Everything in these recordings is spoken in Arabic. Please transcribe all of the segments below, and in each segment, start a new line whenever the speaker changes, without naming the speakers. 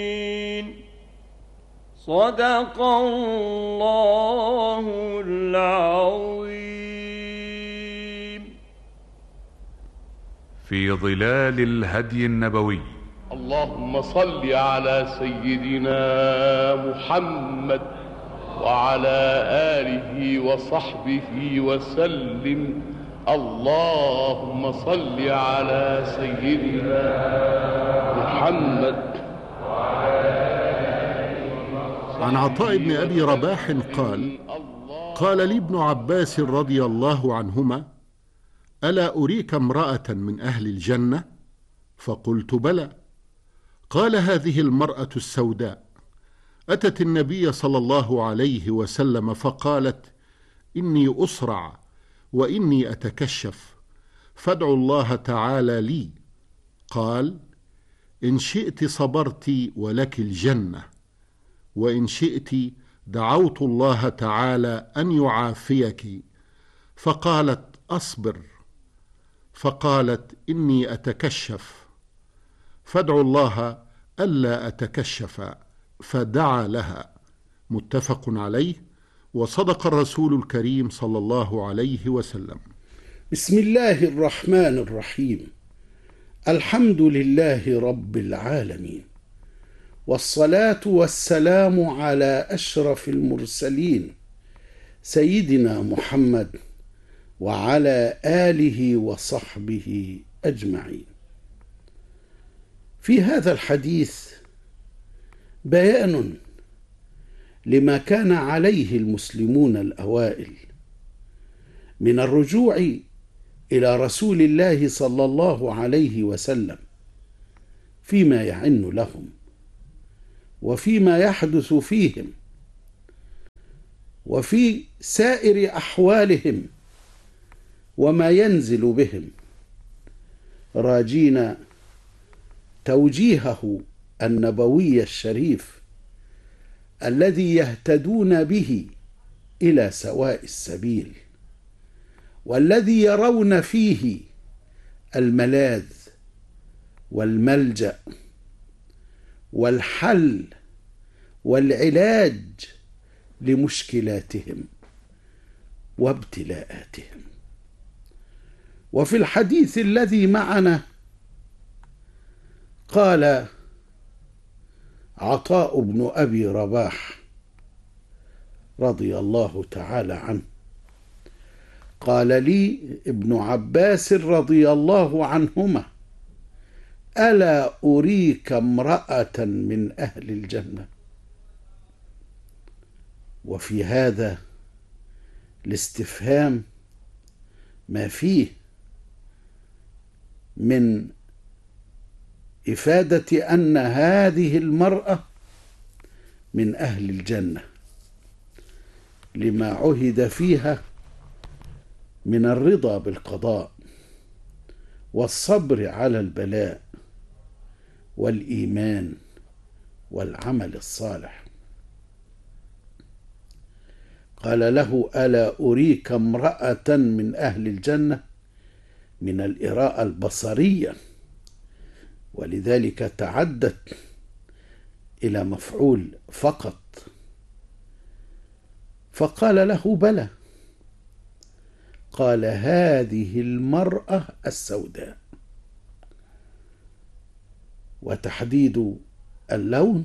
صدق الله العظيم.
في ظلال الهدي النبوي.
اللهم صل على سيدنا محمد وعلى آله وصحبه وسلم. اللهم صل على سيدنا محمد.
عن عطاء بن أبي رباح قال: قال لي ابن عباس رضي الله عنهما: ألا أريك امرأة من أهل الجنة؟ فقلت: بلى. قال: هذه المرأة السوداء أتت النبي صلى الله عليه وسلم فقالت: إني أسرع وإني أتكشف، فادعوا الله تعالى لي. قال: إن شئت صبرت ولك الجنة، وإن شئت دعوت الله تعالى أن يعافيك. فقالت: أصبر. فقالت: إني أتكشف، فادعوا الله ألا أتكشف. فدعا لها. متفق عليه. وصدق الرسول الكريم صلى الله عليه وسلم.
بسم الله الرحمن الرحيم. الحمد لله رب العالمين، والصلاة والسلام على أشرف المرسلين سيدنا محمد وعلى آله وصحبه أجمعين. في هذا الحديث بيان لما كان عليه المسلمون الأوائل من الرجوع إلى رسول الله صلى الله عليه وسلم فيما يعن لهم وفيما يحدث فيهم وفي سائر أحوالهم وما ينزل بهم، راجين توجيهه النبوي الشريف الذي يهتدون به إلى سواء السبيل، والذي يرون فيه الملاذ والملجأ والحل والعلاج لمشكلاتهم وابتلاءاتهم. وفي الحديث الذي معنا قال عطاء بن أبي رباح رضي الله تعالى عنه: قال لي ابن عباس رضي الله عنهما: ألا أريك امرأة من أهل الجنة؟ وفي هذا الاستفهام ما فيه من إفادة أن هذه المرأة من أهل الجنة لما عهد فيها من الرضا بالقضاء والصبر على البلاء والإيمان والعمل الصالح. قال له: ألا أريك امرأة من أهل الجنة، من الإراءة البصرية، ولذلك تعدت إلى مفعول فقط. فقال له: بلى. قال: هذه المرأة السوداء. وتحديد اللون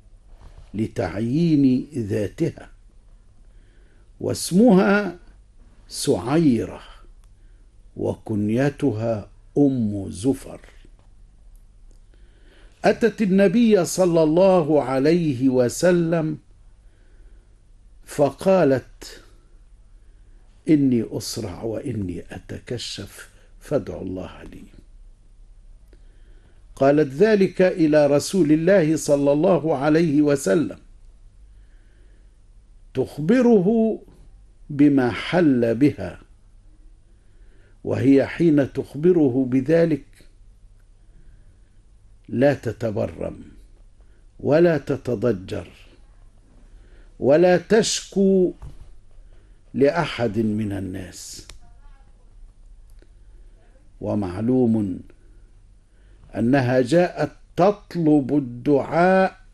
لتعيين ذاتها، واسمها سعيرة، وكنيتها أم زفر. أتت النبي صلى الله عليه وسلم فقالت: إني أسرع وإني أتكشف، فادعوا الله لي. قالت ذلك إلى رسول الله صلى الله عليه وسلم، تخبره بما حل بها، وهي حين تخبره بذلك لا تتبرم ولا تتضجر ولا تشكو لأحد من الناس. ومعلوم أنها جاءت تطلب الدعاء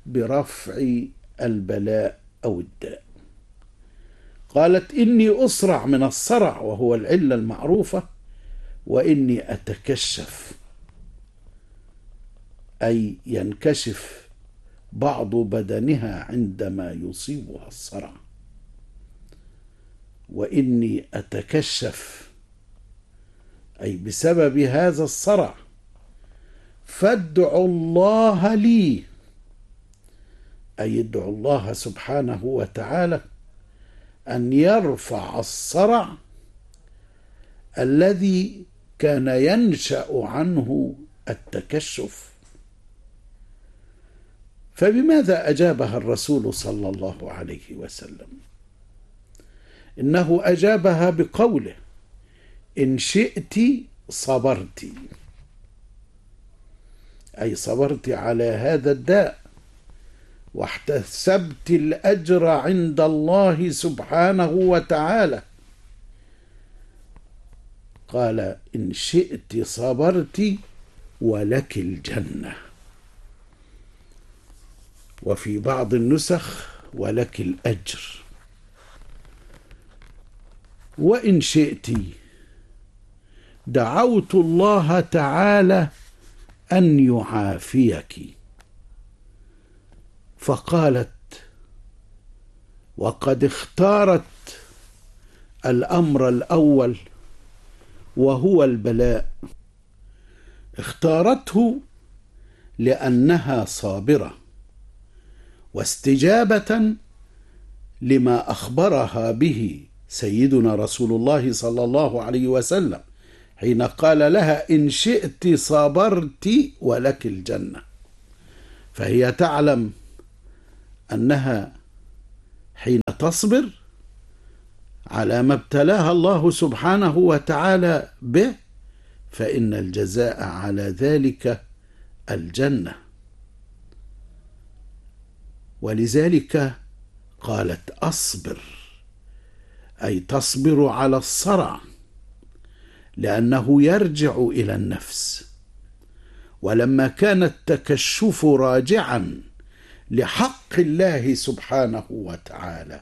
برفع البلاء أو الداء. قالت: إني أصرع من الصرع وهو العلة المعروفة، وإني أتكشف، أي ينكشف بعض بدنها عندما يصيبها الصرع. وإني أتكشف أي بسبب هذا الصرع، فادعوا الله لي، أي ادعوا الله سبحانه وتعالى أن يرفع الصرع الذي كان ينشأ عنه التكشف. فبماذا أجابها الرسول صلى الله عليه وسلم؟ إنه أجابها بقوله: إن شئت صبرت، أي صبرت على هذا الداء واحتسبت الأجر عند الله سبحانه وتعالى. قال: إن شئت صبرت ولك الجنة، وفي بعض النسخ ولك الأجر. وإن شئت دعوت الله تعالى أن يعافيك. فقالت: وقد اختارت الأمر الأول وهو البلاء، اختارته لأنها صابرة واستجابة لما أخبرها به سيدنا رسول الله صلى الله عليه وسلم حين قال لها: إن شئت صبرت ولك الجنة. فهي تعلم أنها حين تصبر على ما ابتلاها الله سبحانه وتعالى به فإن الجزاء على ذلك الجنة. ولذلك قالت: أصبر، أي تصبر على الصرع، لأنه يرجع إلى النفس. ولما كان التكشف راجعا لحق الله سبحانه وتعالى،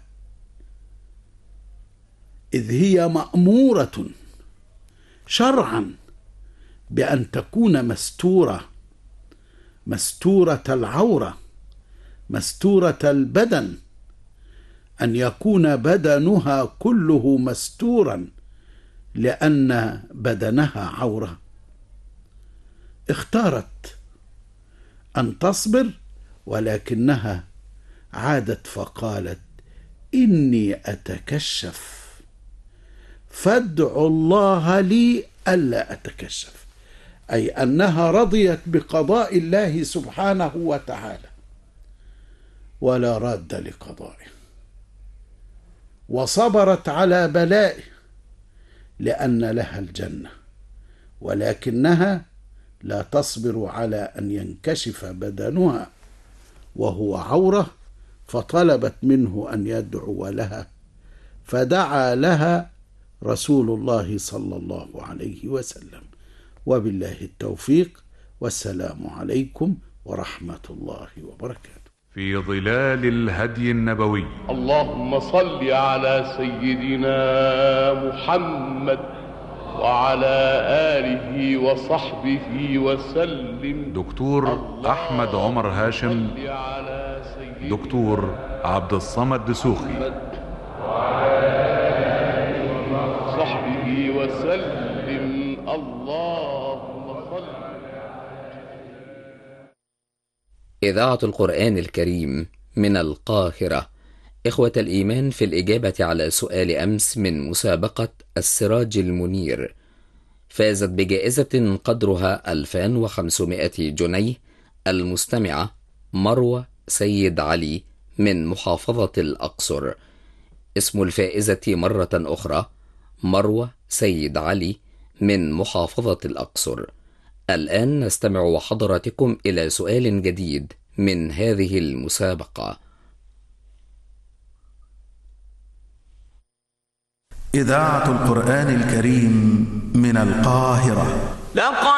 إذ هي مأمورة شرعا بأن تكون مستورة العورة، مستورة البدن، أن يكون بدنها كله مستورا لأن بدنها عورة. اختارت أن تصبر، ولكنها عادت فقالت: إني أتكشف فادعوا الله لي ألا أتكشف، أي أنها رضيت بقضاء الله سبحانه وتعالى ولا راد لقضائه، وصبرت على بلائه لأن لها الجنة، ولكنها لا تصبر على أن ينكشف بدنها وهو عورة، فطلبت منه أن يدعو لها، فدعا لها رسول الله صلى الله عليه وسلم. وبالله التوفيق، والسلام عليكم ورحمة الله وبركاته.
في ظلال الهدي النبوي.
اللهم صل على سيدنا محمد وعلى آله وصحبه وسلم.
دكتور أحمد عمر هاشم، دكتور عبد الصمد دسوخي،
صحبه وسلم. اللهم صل.
إذاعة القرآن الكريم من القاهرة. إخوة الإيمان، في الإجابة على سؤال أمس من مسابقة السراج المنير، فازت بجائزة قدرها 2500 جنيه المستمعة مروة سيد علي من محافظة الأقصر. اسم الفائزة مرة أخرى مروة سيد علي من محافظة الأقصر. الآن نستمع وحضراتكم إلى سؤال جديد من هذه المسابقة.
إذاعة القرآن الكريم من القاهرة.